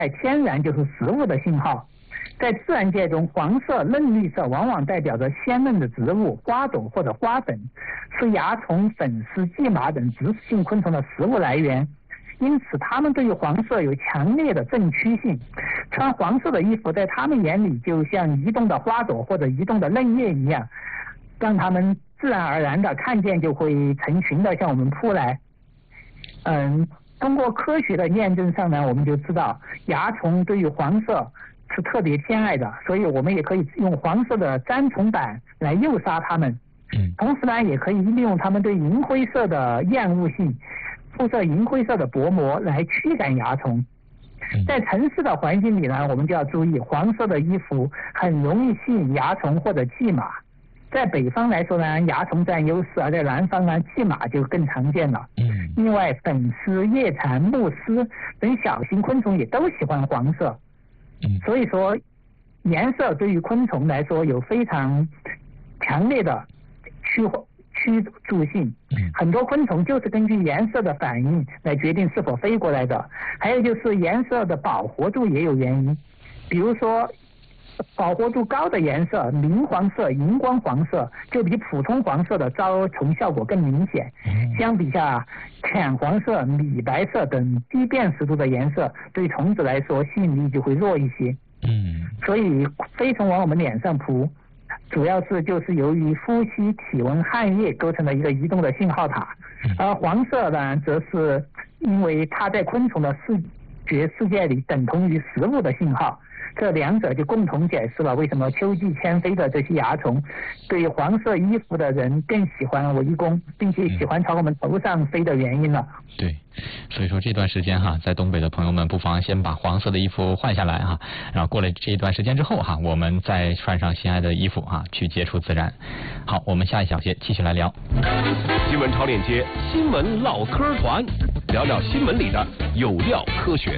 天然就是食物的信号。在自然界中，黄色、嫩绿色往往代表着鲜嫩的植物、花朵或者花粉，是蚜虫、粉丝、蓟马等植食性昆虫的食物来源。因此，它们对于黄色有强烈的正趋性。穿黄色的衣服，在它们眼里就像移动的花朵或者移动的嫩叶一样，让它们自然而然的看见就会成群的向我们扑来。通过科学的验证上呢，我们就知道蚜虫对于黄色是特别偏爱的，所以我们也可以用黄色的粘虫板来诱杀它们。同时呢，也可以利用它们对银灰色的厌恶性，铺设银灰色的薄膜来驱赶蚜虫。在城市的环境里呢，我们就要注意，黄色的衣服很容易吸引蚜虫或者蓟马。在北方来说呢，蚜虫占优势，而在南方呢，蓟马就更常见了。另外，粉丝、叶蝉、菟丝等小型昆虫也都喜欢黄色。所以说，颜色对于昆虫来说有非常强烈的驱逐性。很多昆虫就是根据颜色的反应来决定是否飞过来的。还有就是颜色的饱和度也有原因，比如说饱和度高的颜色，明黄色、荧光黄色，就比普通黄色的招虫效果更明显。相比下，浅黄色、米白色等低辨识度的颜色，对虫子来说吸引力就会弱一些。所以飞虫往我们脸上扑，主要就是由于呼吸、体温、汗液构成的一个移动的信号塔。而黄色呢，则是因为它在昆虫的视觉世界里等同于食物的信号。这两者就共同解释了为什么秋季迁飞的这些蚜虫对黄色衣服的人更喜欢围攻，并且喜欢朝我们头上飞的原因了。 对，所以说这段时间哈，在东北的朋友们不妨先把黄色的衣服换下来哈，然后过了这一段时间之后哈，我们再穿上心爱的衣服哈，去接触自然。好，我们下一小节继续来聊新闻超链接，新闻唠嗑团，聊聊新闻里的有料科学。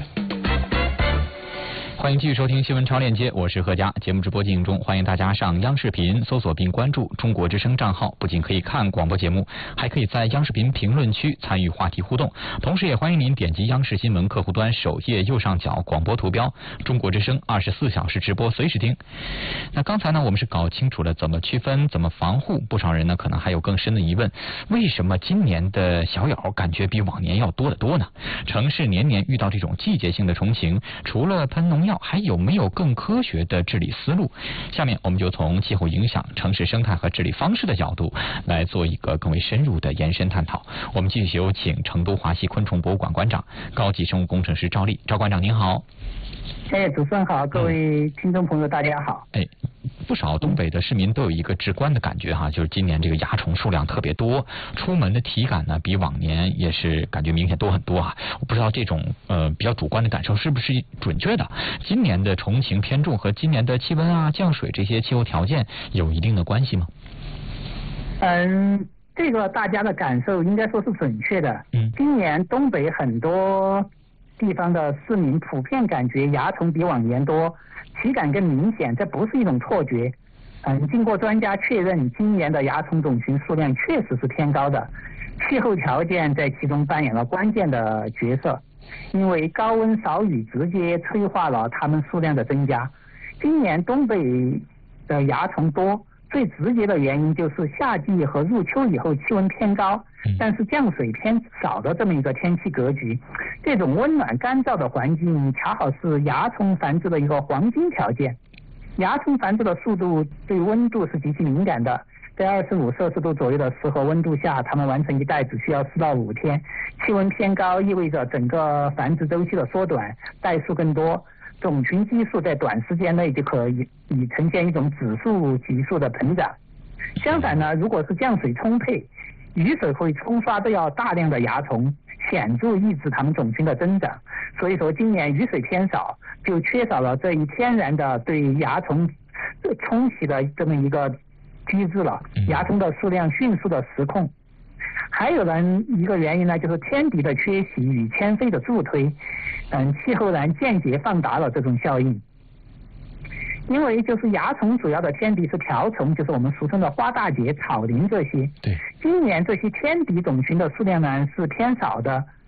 欢迎继续收听新闻超链接，我是何佳。节目直播进行中，欢迎大家上央视频搜索并关注中国之声账号，不仅可以看广播节目，还可以在央视频评论区参与话题互动。同时也欢迎您点击央视新闻客户端首页右上角广播图标，中国之声24小时直播随时听。那刚才呢，我们是搞清楚了怎么区分、怎么防护，不少人呢可能还有更深的疑问，为什么今年的小咬感觉比往年要多得多呢？城市年年遇到这种季节性的虫情，除了喷农药，还有没有更科学的治理思路？下面我们就从气候影响、城市生态和治理方式的角度来做一个更为深入的延伸探讨。我们继续有请成都华西昆虫博物馆馆长、高级生物工程师赵丽。赵馆长您好。 主持人好，各位听众朋友大家好。 不少东北的市民都有一个直观的感觉哈，就是今年这个蚜虫数量特别多，出门的体感呢比往年也是感觉明显多很多啊。我不知道这种比较主观的感受是不是准确的？今年的虫情偏重和今年的气温啊、降水这些气候条件有一定的关系吗？ 这个大家的感受应该说是准确的。今年东北很多地方的市民普遍感觉蚜虫比往年多，体感更明显，这不是一种错觉。经过专家确认，今年的蚜虫种群数量确实是偏高的，气候条件在其中扮演了关键的角色，因为高温少雨直接催化了它们数量的增加。今年东北的蚜虫多，最直接的原因就是夏季和入秋以后气温偏高，但是降水偏少的这么一个天气格局。这种温暖干燥的环境恰好是蚜虫繁殖的一个黄金条件。蚜虫繁殖的速度对温度是极其敏感的，在25摄氏度左右的适合温度下，它们完成一代只需要4到5天。气温偏高意味着整个繁殖周期的缩短，代数更多，种群基数在短时间内就可以呈现一种指数级数的膨胀。相反呢，如果是降水充沛，雨水会冲刷掉大量的蚜虫，显著抑制它们种群的增长。所以说今年雨水偏少，就缺少了这一天然的对蚜虫冲洗的这么一个机制了，蚜虫的数量迅速的失控。还有一个原因呢，就是天敌的缺席与迁飞的助推，气候间接放大了这种效应。因为就是蚜虫主要的天敌是瓢虫，就是我们俗称的花大节、草蛉这些。 对， 今年这些天敌种群的数量呢是偏少的，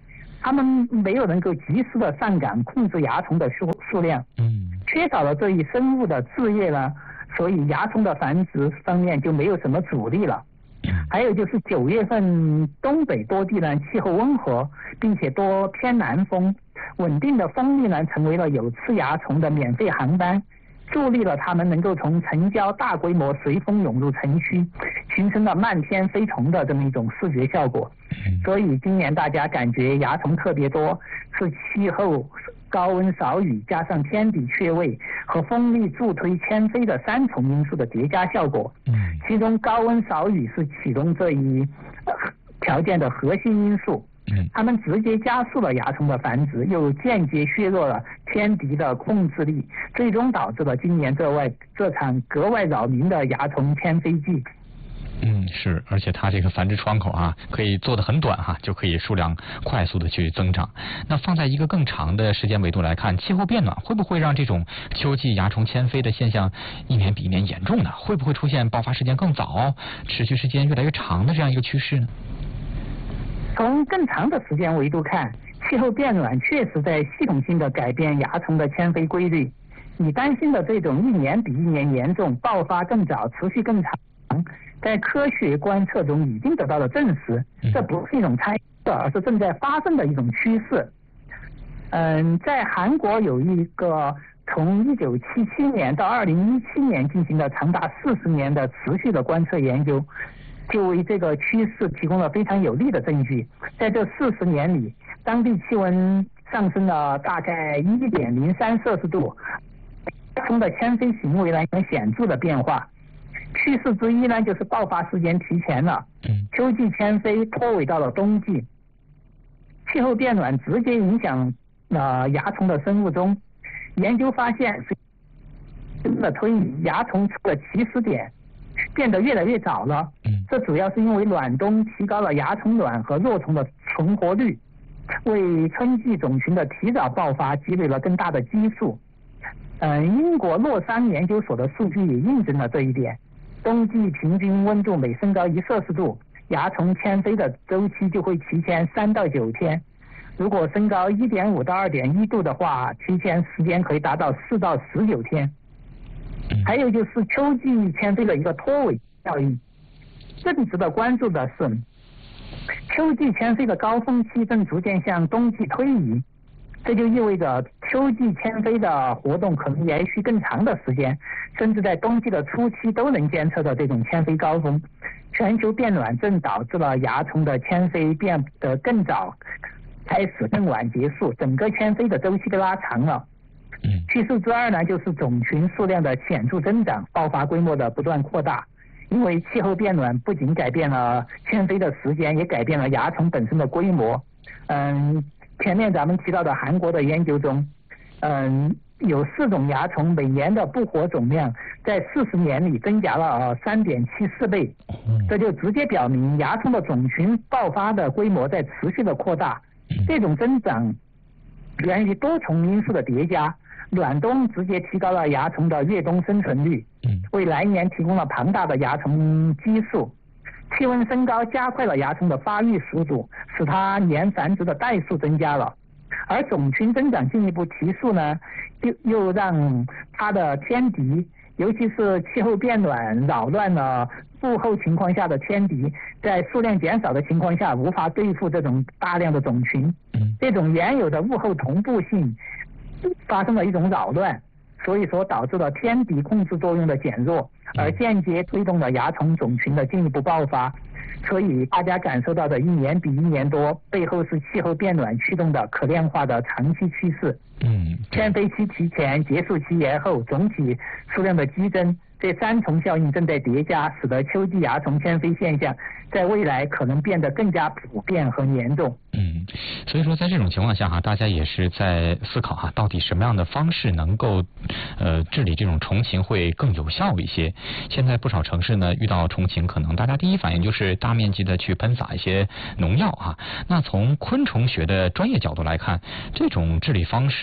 他们没有能够及时的上岗控制蚜虫的数量，缺少了这一生物的治愈呢，所以蚜虫的繁殖方面就没有什么阻力了。还有就是9月份东北多地呢气候温和，并且多偏南风，稳定的风力呢成为了有刺蚜虫的免费航班，助力了它们能够从城郊大规模随风涌入城区，形成了漫天飞虫的这么一种视觉效果。所以今年大家感觉蚜虫特别多，是气候高温少雨加上天敌缺位和风力助推迁飞的3重因素的叠加效果。其中高温少雨是启动这一条件的核心因素。它们直接加速了蚜虫的繁殖，又间接削弱了天敌的控制力，最终导致了今年这场格外扰民的蚜虫迁飞季。 是，而且它这个繁殖窗口可以做得很短就可以数量快速的去增长。那放在一个更长的时间维度来看，气候变暖会不会让这种秋季蚜虫迁飞的现象一年比一年严重呢？会不会出现爆发时间更早、持续时间越来越长的这样一个趋势呢？ 从更长的时间维度看，气候变暖确实在系统性的改变蚜虫的迁飞规律。你担心的这种一年比一年严重、爆发更早、持续更长，在科学观测中已经得到了证实，这不是一种猜测，而是正在发生的一种趋势。在韩国有一个从1977年到2017年进行了长达40年的持续的观测研究，就为这个趋势提供了非常有力的证据。在这40年里，当地气温上升了大概1.03摄氏度，蚜虫的迁飞行为呢有显著的变化。趋势之一呢，就是爆发时间提前了，秋季迁飞拖尾到了冬季。气候变暖直接影响了蚜虫的生物钟。研究发现，的推移，蚜虫出的起始点变得越来越早了。这主要是因为暖冬提高了蚜虫卵和若虫的存活率，为春季种群的提早爆发积累了更大的基数。英国洛桑研究所的数据也印证了这一点。冬季平均温度每升高1摄氏度，蚜虫迁飞的周期就会提前3到9天。如果升高1.5到2.1度的话，提前时间可以达到4到19天。还有就是秋季迁飞的一个拖尾效应。更值得关注的是，秋季迁飞的高峰期正逐渐向冬季推移，这就意味着秋季迁飞的活动可能延续更长的时间，甚至在冬季的初期都能监测到这种迁飞高峰。全球变暖正导致了蚜虫的迁飞变得更早开始、更晚结束，整个迁飞的周期被拉长了。趋势之二呢，就是种群数量的显著增长，爆发规模的不断扩大。因为气候变暖不仅改变了迁飞的时间，也改变了蚜虫本身的规模。前面咱们提到的韩国的研究中，有4种蚜虫每年的捕获总量在40年里增加了3.74倍，这就直接表明蚜虫的种群爆发的规模在持续的扩大。这种增长源于多重因素的叠加。暖冬直接提高了蚜虫的越冬生存率，为来年提供了庞大的蚜虫基数。气温升高加快了蚜虫的发育速度，使它年繁殖的代数增加了。而种群增长进一步提速呢，又让它的天敌，尤其是气候变暖扰乱了物候情况下的天敌，在数量减少的情况下无法对付这种大量的种群。这种原有的物候同步性发生了一种扰乱，所以说导致了天敌控制作用的减弱，而间接推动了蚜虫种群的进一步爆发。所以大家感受到的一年比一年多，背后是气候变暖驱动的可量化的长期趋势。迁飞期提前，结束期延后，总体数量的激增，这3重效应正在叠加，使得秋季蚜虫迁飞现象在未来可能变得更加普遍和严重。 所以说在这种情况下大家也是在思考到底什么样的方式能够治理这种虫情会更有效一些。现在不少城市呢遇到虫情，可能大家第一反应就是大面积的去喷洒一些农药那从昆虫学的专业角度来看，这种治理方式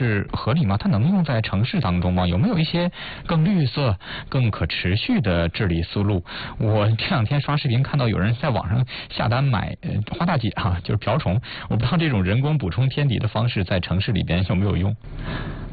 是合理吗？它能用在城市当中吗？有没有一些更绿色、更可持续的治理思路？我这2天刷视频看到有人在网上下单买花大姐就是瓢虫，我不知道这种人工补充天敌的方式在城市里边有没有用。